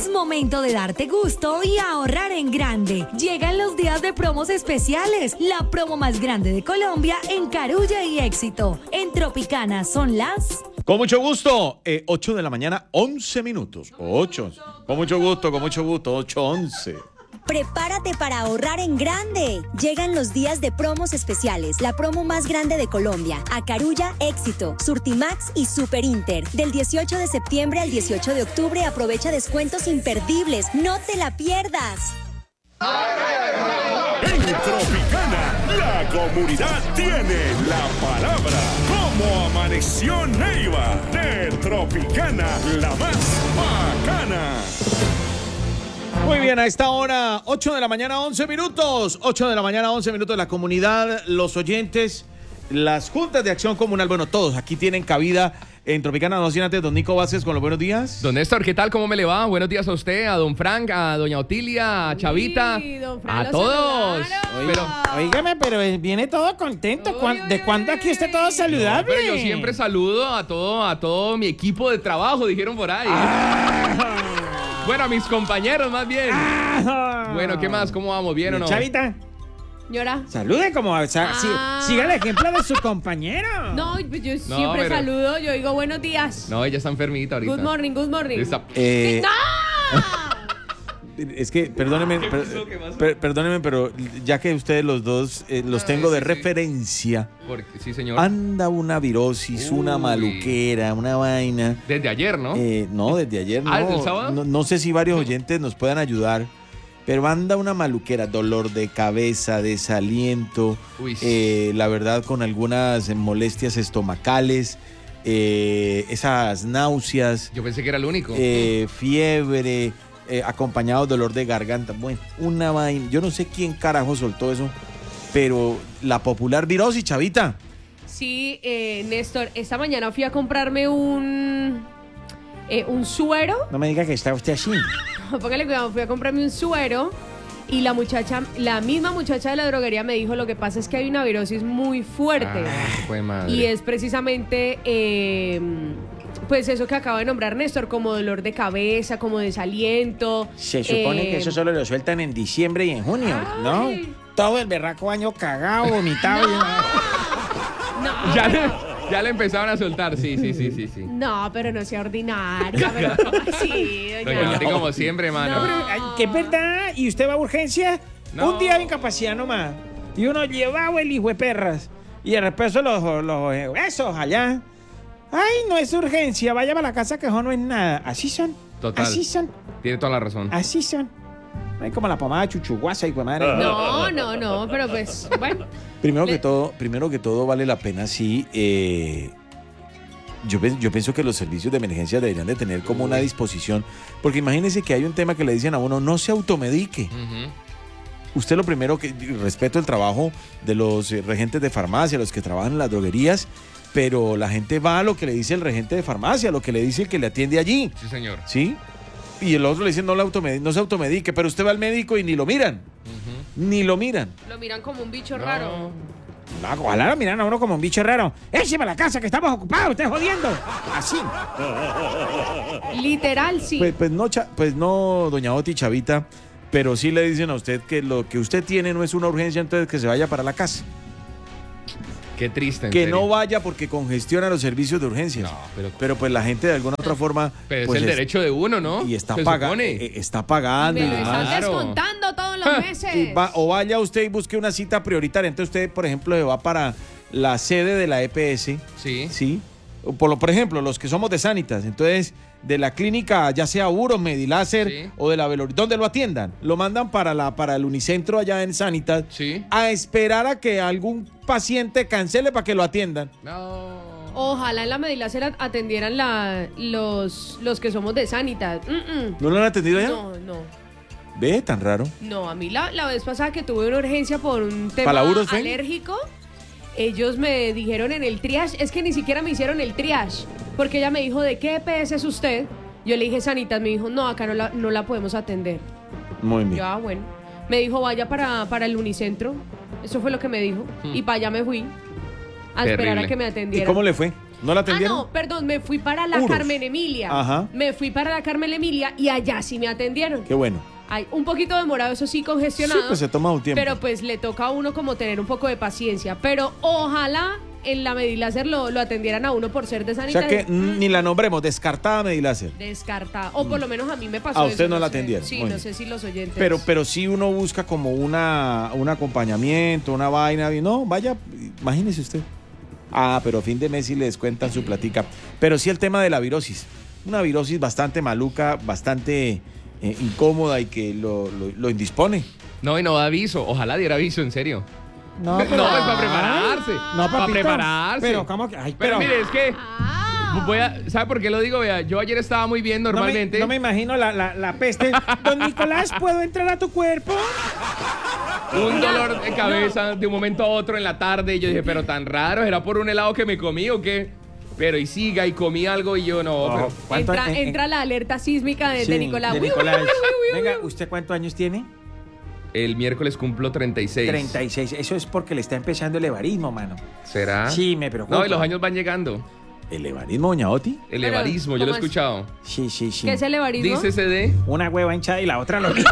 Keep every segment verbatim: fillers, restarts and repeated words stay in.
Es momento de darte gusto y ahorrar en grande. Llegan los días de promos especiales. La promo más grande de Colombia en Carulla y Éxito. En Tropicana son las... Con mucho gusto, eh, ocho de la mañana, once minutos. ocho. Con mucho gusto, con mucho gusto, ocho, once. Prepárate para ahorrar en grande. Llegan los días de promos especiales, la promo más grande de Colombia. A Carulla, Éxito, Surtimax y Super Inter. Del dieciocho de septiembre al dieciocho de octubre aprovecha descuentos imperdibles. No te la pierdas. En Tropicana, la comunidad tiene la palabra. ¿Cómo amaneció Neiva? De Tropicana, la más bacana. Muy bien, a esta hora, ocho de la mañana, once minutos. ocho de la mañana, once minutos. La comunidad, los oyentes, las juntas de acción comunal, bueno, todos aquí tienen cabida en Tropicana. No sin antes, don Nico Vázquez con los buenos días. Don Néstor, ¿qué tal? ¿Cómo me le va? Buenos días a usted, a don Frank, a doña Otilia, a Chavita, Uy, don Frank, a lo todos. saludaron. Pero, Oígame, pero viene todo contento. ¿Cuán- ¿De cuándo aquí está todo saludable? pero yo siempre saludo a todo, a todo mi equipo de trabajo, dijeron por ahí. Bueno, a mis compañeros más bien. Bueno, ¿qué más? ¿Cómo vamos? ¿Bien o no? Chavita, Señora. salude como... o sea, sí- Ah. siga el ejemplo de su compañero. No, pues yo siempre pero- saludo, yo digo buenos días. No, ella está enfermita ahorita. Good morning, good morning. Está- Eh, ¡No! Es que, perdóneme, ¿Qué per- pasó? ¿Qué pasó? per- perdóneme, pero ya que ustedes los dos eh, los Ah, tengo de sí, sí. referencia, Porque- sí, señor. anda una virosis, una Uy. maluquera, una vaina. Desde ayer, ¿no? Eh, no, desde ayer no. Ah, ¿desde el sábado? No, no sé si varios oyentes nos puedan ayudar, pero anda una maluquera, dolor de cabeza, desaliento, Uy. eh, la verdad con algunas molestias estomacales, eh, esas náuseas, Yo pensé que era el único. eh, fiebre, eh, acompañado de dolor de garganta. Bueno, una vaina. Yo no sé quién carajo soltó eso, pero la popular virosis, Chavita. Sí, eh, Néstor, esta mañana fui a comprarme un eh, un suero. No me diga que está usted así. Póngale cuidado, fui a comprarme un suero y la muchacha, la misma muchacha de la droguería me dijo, lo que pasa es que hay una virosis muy fuerte. Ah, fue madre. Y es precisamente, eh, pues eso que acaba de nombrar Néstor, como dolor de cabeza, como desaliento. Se supone eh, que eso solo lo sueltan en diciembre y en junio, ¿no? Ay. Todo el berraco año cagado, vomitado. No, Ya le, ya le empezaron a soltar, sí, sí, sí, sí, sí. no, pero no sea ordinaria, pero ¿cómo así, doña? Doña Oti, como siempre, mano. No. Pero, ay, ¿qué es verdad? ¿Y usted va a urgencia? No. Un día de incapacidad nomás. Y uno llevaba el hijo de perras. Y de repente los, los esos allá. Ay, no es urgencia. Vaya para la casa que eso no es nada. Así son. Total. Así son. Tiene toda la razón. Así son. No hay como la pomada chuchuguasa y madre. No, no, no, pero pues, bueno. Primero que Le- todo, primero que todo vale la pena sí. eh, yo, pe- yo pienso que los servicios de emergencia deberían de tener como una disposición, porque imagínese que hay un tema que le dicen a uno, no se automedique. Ujú. Usted lo primero que respeto el trabajo de los eh, regentes de farmacia, los que trabajan en las droguerías, pero la gente va a lo que le dice el regente de farmacia, a lo que le dice el que le atiende allí, Sí, señor. ¿sí? Y el otro le dice no, la automedi- no se automedique, pero usted va al médico y ni lo miran, Ujú. ni lo miran. Lo miran como un bicho No. raro. No, ojalá lo miran a uno como un bicho raro. Écheme a la casa que estamos ocupados, usted jodiendo. Así. Literal, sí. Pues, pues no, cha- pues no, doña Oti, Chavita, pero sí le dicen a usted que lo que usted tiene no es una urgencia, entonces que se vaya para la casa. Qué triste. en Que serio. no vaya porque congestiona los servicios de urgencias. No, pero- pero pues la gente de alguna otra forma... Pero pues, es el es- derecho de uno, ¿no? Y está, Se paga- supone. eh, está pagando Me y lo están demás. Claro. descontando todos los meses. Y va- o vaya usted y busque una cita prioritaria. Entonces usted, por ejemplo, se va para la sede de la E P S, Sí. ¿sí? O Por, lo, por ejemplo, los que somos de Sanitas, entonces de la clínica, ya sea Uro, Mediláser Sí. o de la Velori, donde lo atiendan, lo mandan para, la, para el Unicentro allá en Sanitas Sí. a esperar a que algún paciente cancele para que lo atiendan. No. Ojalá en la Medilácer atendieran la, los, los que somos de Sanitas. Mm, mm. ¿No lo han atendido allá? No, no. Ve, tan raro. No, a mí la, la vez pasada que tuve una urgencia por un tema ¿Palauros fue? alérgico, ellos me dijeron en el triage, es que ni siquiera me hicieron el triage, porque ella me dijo, ¿de qué E P S es usted? Yo le dije Sanitas, me dijo, no, acá no la, no la podemos atender. Muy bien. Yo, ah, bueno. Me dijo, vaya para, para el Unicentro. Eso fue lo que me dijo. Hmm. Y para allá me fui a esperar Terrible. a que me ¿Y atendieran. cómo le fue? ¿No la Ah, atendieron? no, perdón, me fui para la Uros. Carmen Emilia. Ajá. Me fui para la Carmen Emilia y allá sí me atendieron. Qué bueno. Ay, un poquito demorado, eso sí, congestionado. Sí, pues se toma un tiempo. Pero pues le toca a uno como tener un poco de paciencia. Pero ojalá en la Mediláser lo, lo atendieran a uno por ser de O sanidad. sea que mm, ni la nombremos, descartada Mediláser. Descartada. O por lo menos a mí me pasó A usted eso, no la sé. atendieron. Sí, Muy no bien. sé si los oyentes. Pero, pero sí uno busca como una, un acompañamiento, una vaina. Y no, vaya, imagínese usted. Ah, pero a fin de mes sí le descuentan su platica. Pero sí el tema de la virosis. Una virosis bastante maluca, bastante eh, incómoda y que lo, lo, lo indispone. No, y no da aviso. Ojalá diera aviso, en serio. No, No, es pero- para prepararse. No, para papito. prepararse. Pero, ¿cómo que? Ay, Pero pero. mire, es que. Ah. Voy a, ¿sabe por qué lo digo? Vea, yo ayer estaba muy bien No me- normalmente. No me, imagino la, la, la peste. Don Nicolás, ¿puedo entrar a tu cuerpo? Un dolor de cabeza de un momento a otro en la tarde. Y yo dije, pero tan raro, ¿era por un helado que me comí o qué? Pero y siga, y comí algo y yo no. pero- ¿Cuánto- Entra, en- en- entra la alerta sísmica de, Sí, de Nicolás. de Uy, uy, Nicolás. uy, uy, uy, Venga, uy. ¿usted cuántos años tiene? El miércoles cumplo treinta y seis. treinta y seis. Eso es porque le está empezando el evarismo, mano. ¿Será? Sí, me preocupa. No, y los años van llegando. ¿El evarismo, doña Oti? El Pero, evarismo, yo lo he ¿cómo es? escuchado. Sí, sí, sí. ¿Qué es el evarismo? Dice C D. Una hueva hinchada y la otra lo No,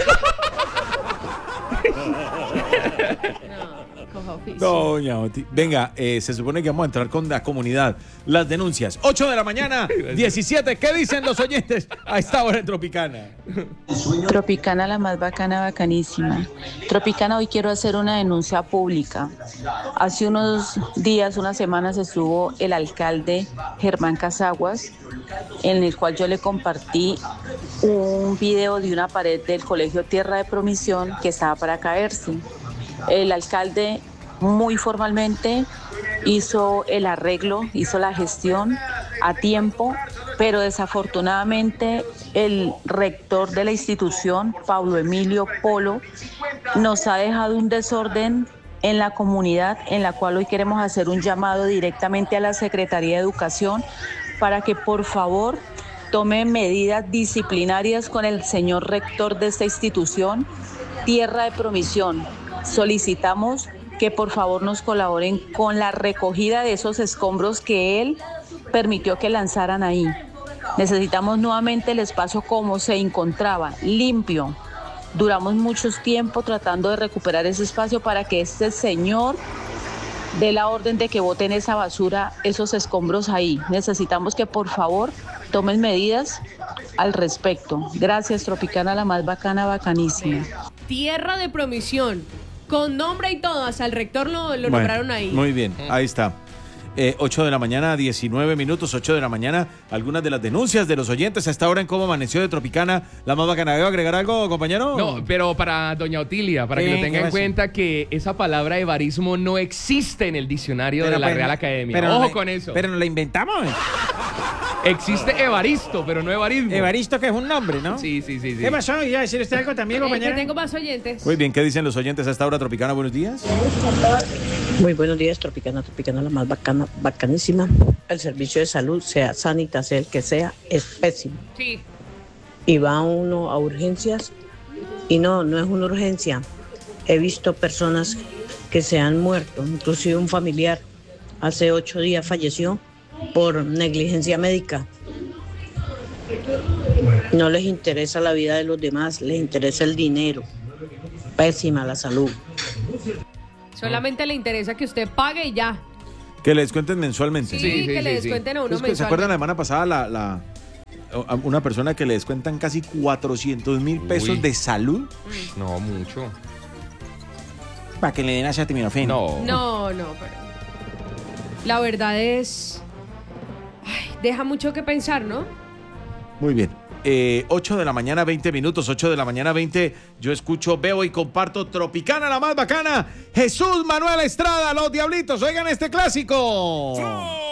coja oficio. Doña Oti. Venga, eh, se supone que vamos a entrar con la comunidad. Las denuncias. ocho de la mañana, diecisiete. ¿Qué dicen los oyentes a esta hora en Tropicana? Tropicana, la más bacana, bacanísima. Tropicana, hoy quiero hacer una denuncia pública. Hace unos días, unas semanas, estuvo el alcalde Germán Casaguas, en el cual yo le compartí un video de una pared del colegio Tierra de Promisión que estaba para caerse. El alcalde muy formalmente hizo el arreglo, hizo la gestión a tiempo, pero desafortunadamente el rector de la institución, Pablo Emilio Polo, nos ha dejado un desorden en la comunidad, en la cual hoy queremos hacer un llamado directamente a la Secretaría de Educación para que por favor tome medidas disciplinarias con el señor rector de esta institución, Tierra de Promisión. Solicitamos que por favor nos colaboren con la recogida de esos escombros que él permitió que lanzaran ahí. Necesitamos nuevamente el espacio como se encontraba, limpio. Duramos mucho tiempo tratando de recuperar ese espacio para que este señor dé la orden de que boten esa basura, esos escombros ahí. Necesitamos que por favor tomen medidas al respecto. Gracias, Tropicana, la más bacana, bacanísima. Tierra de Promisión. Con nombre y todo, hasta el rector lo, lo Bueno, nombraron ahí. Muy bien, ahí está. Eh, ocho de la mañana, diecinueve minutos, ocho de la mañana. Algunas de las denuncias de los oyentes a esta hora en Cómo Amaneció de Tropicana. La más bacana. ¿Debo agregar algo, compañero? No, pero para doña Otilia, para que Sí, lo tenga ¿qué en pasó? cuenta que esa palabra evarismo no existe en el diccionario de la pues, Real Academia. pero Ojo no- con eso. Pero nos la inventamos. Existe Evaristo, pero no evarismo. Evaristo, que es un nombre, ¿no? Sí, sí, sí, sí. ¿Qué pasó? ¿Iba a decir usted algo también, Eh, que compañera? tengo más oyentes. Muy bien, ¿qué dicen los oyentes a esta hora, Tropicana? Buenos días. Muy buenos días, Tropicana, Tropicana, la más bacana, bacanísima. El servicio de salud, sea Sanitas, sea el que sea, es pésimo. Sí. Y va uno a urgencias y no, no es una urgencia. He visto personas que se han muerto, inclusive un familiar hace ocho días falleció por negligencia médica. No les interesa la vida de los demás, les interesa el dinero. Pésima la salud. Solamente le interesa que usted pague y ya. Que le descuenten mensualmente. Sí, Sí, sí, que le sí, sí. descuenten a uno Es que, ¿se acuerdan la mensualmente. semana pasada la, la- a una persona que le descuentan casi cuatrocientos mil pesos Uy. de salud No, mucho. Para que le den acetaminofén. No. No, no, pero... La verdad es... Ay, deja mucho que pensar, ¿no? Muy bien. Eh, ocho de la mañana, veinte minutos, ocho de la mañana, veinte. Yo escucho, veo y comparto Tropicana, la más bacana. Jesús Manuel Estrada, los Diablitos. Oigan este clásico.